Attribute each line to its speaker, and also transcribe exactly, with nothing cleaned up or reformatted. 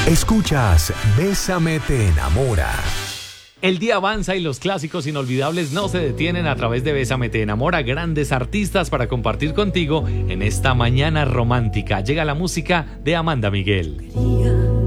Speaker 1: Escuchas Bésame te enamora.
Speaker 2: El día avanza y los clásicos inolvidables no se detienen. A través de Bésame te enamora, grandes artistas para compartir contigo en esta mañana romántica. Llega la música de Amanda Miguel.